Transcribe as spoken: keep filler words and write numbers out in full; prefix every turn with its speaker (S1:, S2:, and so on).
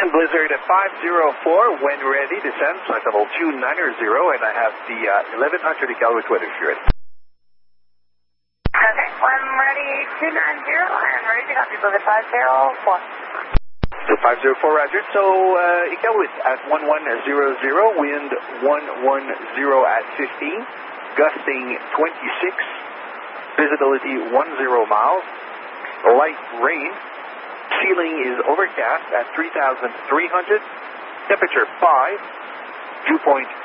S1: Blizzard at five zero four, when ready, descend, flight level two nine zero, and I have the uh, eleven hundred Iqaluit weather if you're ready.
S2: Okay, when ready, two nine zero, and ready to copy, Blizzard five zero four.
S1: So five zero four, roger. So uh, Iqaluit at one one zero zero, wind one one zero at fifteen, gusting twenty-six, visibility ten miles, light rain. Ceiling is overcast at three thousand three hundred, temperature five, dew point